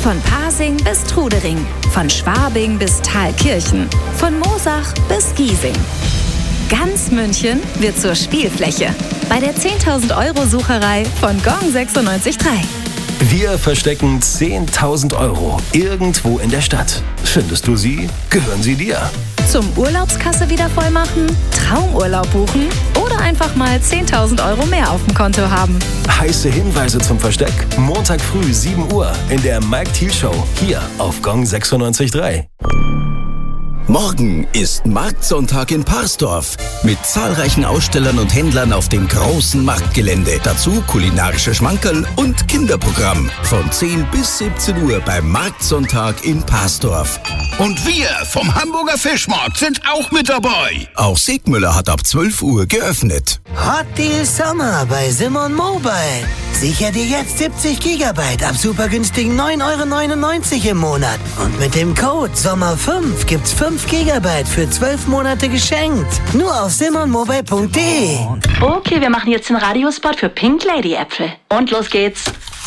Von Pasing bis Trudering, von Schwabing bis Thalkirchen, von Moosach bis Giesing. Ganz München wird zur Spielfläche bei der 10.000 € Sucherei von Gong 96.3. Wir verstecken 10.000 € irgendwo in der Stadt. Findest du sie, gehören sie dir. Zum Urlaubskasse wieder voll machen, Traumurlaub buchen oder einfach mal 10.000 € mehr auf dem Konto haben. Heiße Hinweise zum Versteck. Montag früh 7 Uhr in der Mike Thiel Show hier auf Gong 96.3. Morgen ist Marktsonntag in Parsdorf mit zahlreichen Ausstellern und Händlern auf dem großen Marktgelände. Dazu kulinarische Schmankerl und Kinderprogramm von 10 bis 17 Uhr beim Marktsonntag in Parsdorf. Und wir vom Hamburger Fischmarkt sind auch mit dabei. Auch Segmüller hat ab 12 Uhr geöffnet. Hot Deal Sommer bei Simon Mobile. Sicher dir jetzt 70 GB ab super günstigen 9,99 € im Monat. Und mit dem Code SOMMER5 gibt's 5 GB für 12 Monate geschenkt. Nur auf simonmobile.de. Okay, wir machen jetzt den Radiospot für Pink Lady Äpfel. Und los geht's.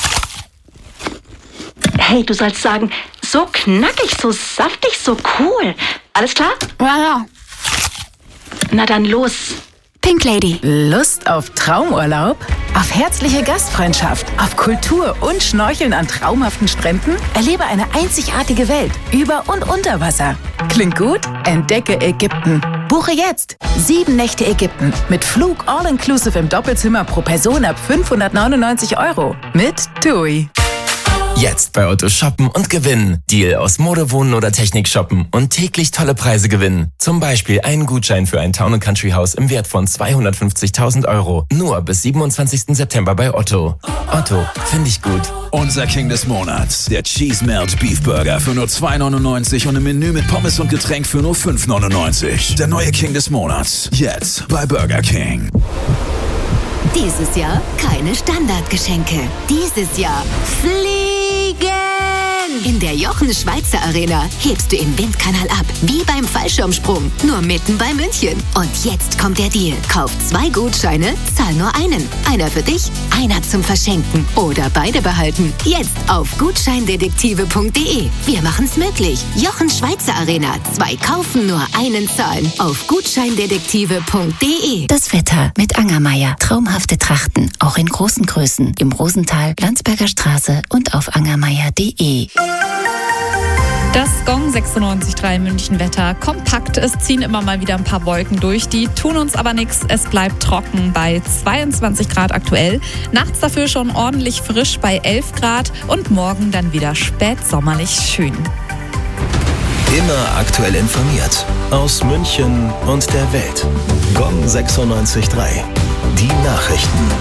Hey, du sollst sagen, so knackig, so saftig, so cool. Alles klar? Ja. Na dann los. Pink Lady. Lust auf Traumurlaub? Auf herzliche Gastfreundschaft? Auf Kultur und Schnorcheln an traumhaften Stränden? Erlebe eine einzigartige Welt über und unter Wasser. Klingt gut? Entdecke Ägypten. Buche jetzt 7 Nächte Ägypten mit Flug all-inclusive im Doppelzimmer pro Person ab 599 € mit TUI. Jetzt bei Otto shoppen und gewinnen. Deal aus Mode, Wohnen oder Technik shoppen und täglich tolle Preise gewinnen. Zum Beispiel einen Gutschein für ein Town & Country Haus im Wert von 250.000 €. Nur bis 27. September bei Otto. Otto, finde ich gut. Unser King des Monats, der Cheese Melt Beef Burger für nur 2,99 € und im Menü mit Pommes und Getränk für nur 5,99 €. Der neue King des Monats, jetzt bei Burger King. Dieses Jahr keine Standardgeschenke. Dieses Jahr fliegen! In der Jochen-Schweizer Arena hebst du im Windkanal ab, wie beim Fallschirmsprung, nur mitten bei München. Und jetzt kommt der Deal. Kauf 2 Gutscheine, zahl nur einen. Einer für dich, einer zum Verschenken oder beide behalten. Jetzt auf gutscheindetektive.de. Wir machen's möglich. Jochen-Schweizer Arena. 2 kaufen, nur einen zahlen. Auf gutscheindetektive.de. Das Wetter mit Angermeier. Traumhafte Trachten, auch in großen Größen. Im Rosental, Landsberger Straße und auf angermeier.de. Das Gong 96.3 München Wetter kompakt. Es ziehen immer mal wieder ein paar Wolken durch. Die tun uns aber nichts. Es bleibt trocken bei 22 Grad aktuell. Nachts dafür schon ordentlich frisch bei 11 Grad. Und morgen dann wieder spätsommerlich schön. Immer aktuell informiert. Aus München und der Welt. Gong 96.3. Die Nachrichten.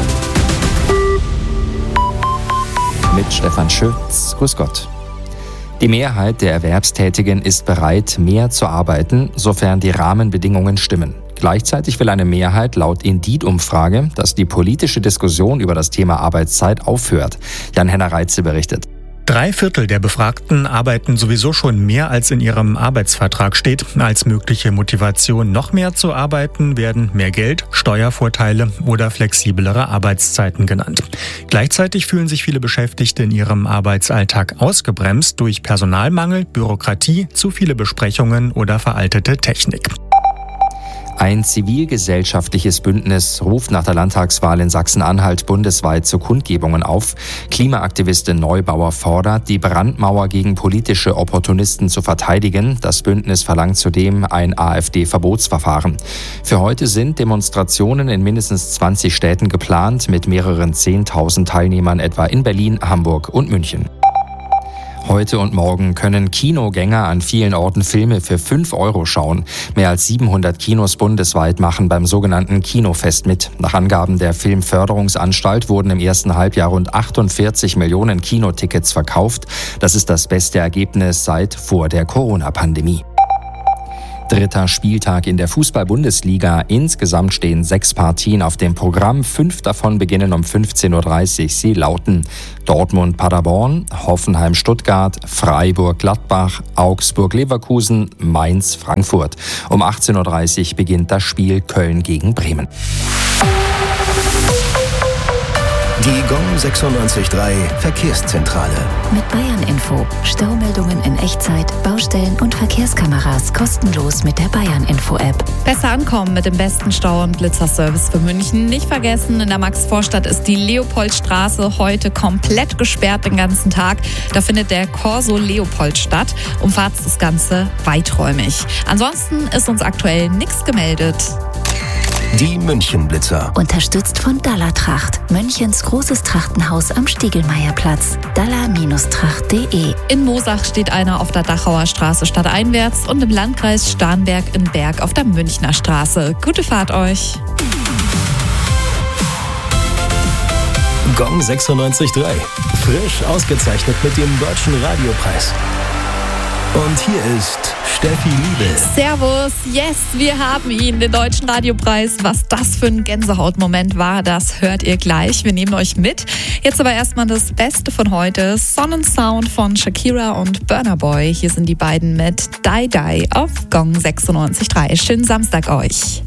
Mit Stefan Schütz. Grüß Gott. Die Mehrheit der Erwerbstätigen ist bereit, mehr zu arbeiten, sofern die Rahmenbedingungen stimmen. Gleichzeitig will eine Mehrheit laut Indeed-Umfrage, dass die politische Diskussion über das Thema Arbeitszeit aufhört. Jan-Henner Reitze berichtet. 3/4 der Befragten arbeiten sowieso schon mehr, als in ihrem Arbeitsvertrag steht. Als mögliche Motivation, noch mehr zu arbeiten, werden mehr Geld, Steuervorteile oder flexiblere Arbeitszeiten genannt. Gleichzeitig fühlen sich viele Beschäftigte in ihrem Arbeitsalltag ausgebremst durch Personalmangel, Bürokratie, zu viele Besprechungen oder veraltete Technik. Ein zivilgesellschaftliches Bündnis ruft nach der Landtagswahl in Sachsen-Anhalt bundesweit zu Kundgebungen auf. Klimaaktivistin Neubauer fordert, die Brandmauer gegen politische Opportunisten zu verteidigen. Das Bündnis verlangt zudem ein AfD-Verbotsverfahren. Für heute sind Demonstrationen in mindestens 20 Städten geplant, mit mehreren 10.000 Teilnehmern etwa in Berlin, Hamburg und München. Heute und morgen können Kinogänger an vielen Orten Filme für 5 € schauen. Mehr als 700 Kinos bundesweit machen beim sogenannten Kinofest mit. Nach Angaben der Filmförderungsanstalt wurden im ersten Halbjahr rund 48 Millionen Kinotickets verkauft. Das ist das beste Ergebnis seit vor der Corona-Pandemie. 3. Spieltag in der Fußball-Bundesliga. Insgesamt stehen 6 Partien auf dem Programm. 5 davon beginnen um 15:30 Uhr. Sie lauten Dortmund-Paderborn, Hoffenheim-Stuttgart, Freiburg-Gladbach, Augsburg-Leverkusen, Mainz-Frankfurt. Um 18:30 Uhr beginnt das Spiel Köln gegen Bremen. Die Gong 96.3 Verkehrszentrale. Mit Bayern Info. Staumeldungen in Echtzeit, Baustellen und Verkehrskameras kostenlos mit der Bayern Info App. Besser ankommen mit dem besten Stau- und Blitzerservice für München. Nicht vergessen, in der Maxvorstadt ist die Leopoldstraße heute komplett gesperrt den ganzen Tag. Da findet der Corso Leopold statt. Umfahrt das Ganze weiträumig. Ansonsten ist uns aktuell nichts gemeldet. Die Münchenblitzer. Unterstützt von Dallertracht. Münchens großes Trachtenhaus am Stiegelmeierplatz. Daller-tracht.de. In Moosach steht einer auf der Dachauer Straße stadteinwärts und im Landkreis Starnberg in Berg auf der Münchner Straße. Gute Fahrt euch. Gong 96.3. Frisch ausgezeichnet mit dem Deutschen Radiopreis. Und hier ist Steffi Liebe. Servus, yes, wir haben ihn, den Deutschen Radiopreis. Was das für ein Gänsehautmoment war, das hört ihr gleich. Wir nehmen euch mit. Jetzt aber erstmal das Beste von heute. Sonnensound von Shakira und Burna Boy. Hier sind die beiden mit Die Die auf Gong 96.3. Schönen Samstag euch.